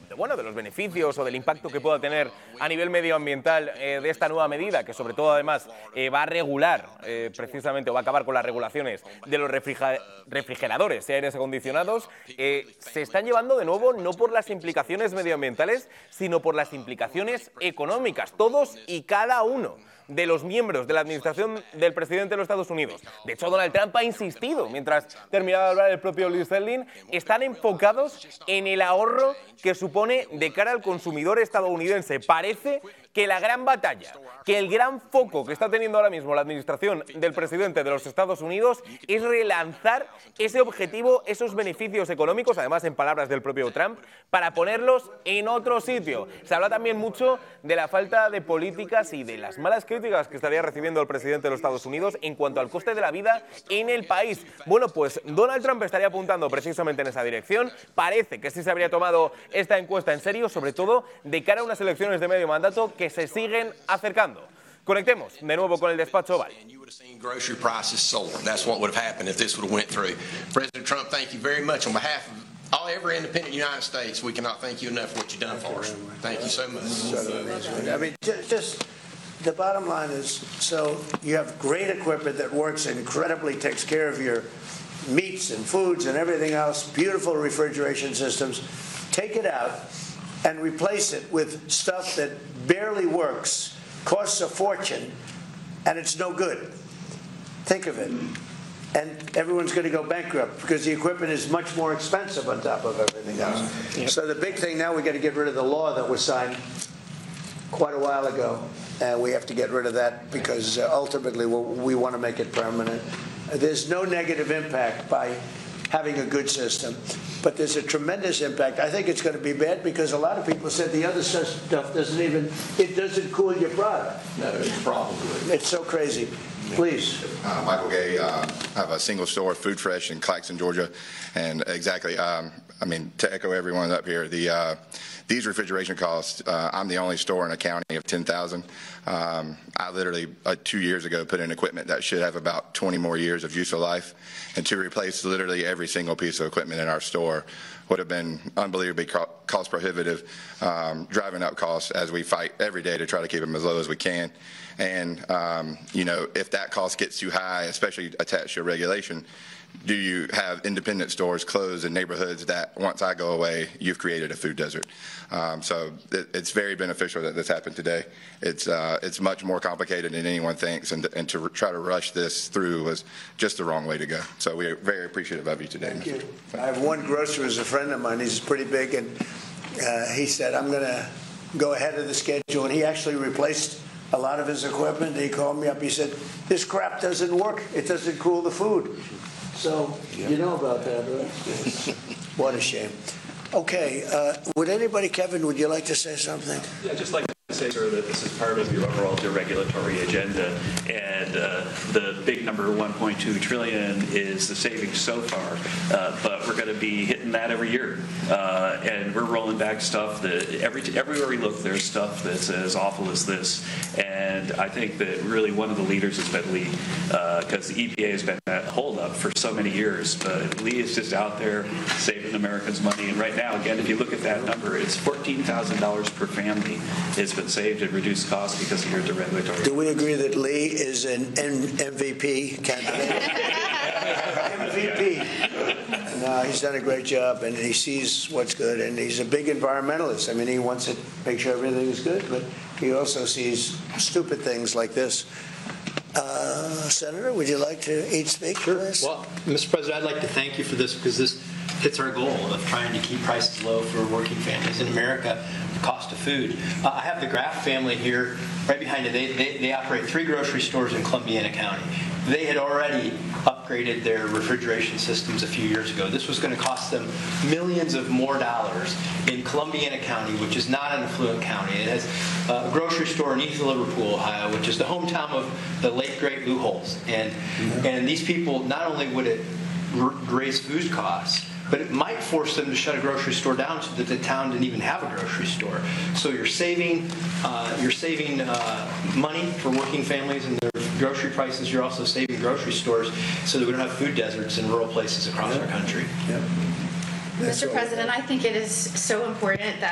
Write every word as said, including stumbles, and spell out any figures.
bueno, de los beneficios o del impacto que pueda tener a nivel medioambiental eh, de esta nueva medida, que sobre todo además eh, va a regular eh, precisamente o va a acabar con las regulaciones de los refriger refrigeradores y aires acondicionados, eh, se están llevando de nuevo no por las implicaciones medioambientales, sino por las implicaciones económicas, todos y cada uno de los miembros de la administración del presidente de los Estados Unidos. De hecho, Donald Trump ha insistido, mientras terminaba de hablar el propio Lee Zeldin, están enfocados en el ahorro que supone de cara al consumidor estadounidense. Parece que la gran batalla, que el gran foco que está teniendo ahora mismo la administración del presidente de los Estados Unidos es relanzar ese objetivo, esos beneficios económicos, además en palabras del propio Trump, para ponerlos en otro sitio. Se habla también mucho de la falta de políticas y de las malas críticas que estaría recibiendo el presidente de los Estados Unidos en cuanto al coste de la vida en el país. Bueno, pues Donald Trump estaría apuntando precisamente en esa dirección. Parece que sí se habría tomado esta encuesta en serio, sobre todo de cara a unas elecciones de medio mandato que se siguen acercando. Conectemos de nuevo con el despacho Oval. Grocery prices soar. That's what would have happened if this would have went through. President Trump, thank you very much on behalf of all every independent United States. We cannot thank you enough for what you've done for us. Thank you so much. I mean, just the bottom line is, so you have great equipment that works incredibly, takes care of your meats and foods and everything else, beautiful refrigeration systems. Take it out and replace it with stuff that barely works, costs a fortune, and it's no good. Think of it. And everyone's going to go bankrupt because the equipment is much more expensive on top of everything else. Yep. So the big thing now, we got to get rid of the law that was signed quite a while ago. And we have to get rid of that because uh, ultimately we'll, we want to make it permanent. Uh, there's no negative impact by having a good system, but there's a tremendous impact. I think it's going to be bad because a lot of people said the other stuff doesn't even, it doesn't cool your product. No, it's probably. It's so crazy. Please. Uh, Michael Gay, uh, I have a single store, Food Fresh in Claxton, Georgia, and exactly, um, I mean, to echo everyone up here, the uh, these refrigeration costs, uh, I'm the only store in a county of ten thousand. Um, I literally, uh, two years ago, put in equipment that should have about twenty more years of useful life, and to replace literally every single piece of equipment in our store would have been unbelievably cost prohibitive, um, driving up costs as we fight every day to try to keep them as low as we can. And, um, you know, if that cost gets too high, especially attached to a regulation, do you have independent stores closed in neighborhoods that once I go away, you've created a food desert? Um, so it, it's very beneficial that this happened today. It's uh, it's much more complicated than anyone thinks, and, and to try to rush this through was just the wrong way to go. So we are very appreciative of you today. Thank you. I have one grocer who's a friend of mine. He's pretty big, and uh, he said, I'm going to go ahead of the schedule, and he actually replaced a lot of his equipment. He called me up. He said, this crap doesn't work. It doesn't cool the food. So you know about that, right? What a shame. Okay, uh, would anybody, Kevin, would you like to say something? Yeah, just like to say, sir, that this is part of your overall deregulatory agenda, and uh, the big number, one point two trillion, is the savings so far. Uh, but we're going to be hitting that every year, uh, and we're rolling back stuff that every everywhere we look, there's stuff that's as awful as this. And I think that really one of the leaders has been Lee, because uh, the E P A has been that holdup for so many years. But Lee is just out there saving Americans money, and right now, again, if you look at that number, it's fourteen thousand dollars per family has been saved at reduced cost because of your deregulatory. Do we agree that Lee is an M V P candidate? M V P. No, he's done a great job, and he sees what's good, and he's a big environmentalist. I mean, he wants to make sure everything is good, but he also sees stupid things like this. Uh, Senator, would you like to each speak? Sure. Please? Well, Mister President, I'd like to thank you for this because this hits our goal of trying to keep prices low for working families in America, the cost of food. Uh, I have the Graff family here right behind it. They, they, they operate three grocery stores in Columbiana County. They had already upgraded their refrigeration systems a few years ago. This was going to cost them millions of more dollars in Columbiana County, which is not an affluent county. It has a grocery store in East Liverpool, Ohio, which is the hometown of the late, great Lou Holtz. And, and these people, not only would it raise food costs, but it might force them to shut a grocery store down so that the town didn't even have a grocery store. So you're saving, uh, you're saving uh, money for working families and their grocery prices. You're also saving grocery stores so that we don't have food deserts in rural places across Yep. our country. Yep. Mister President, I think it is so important that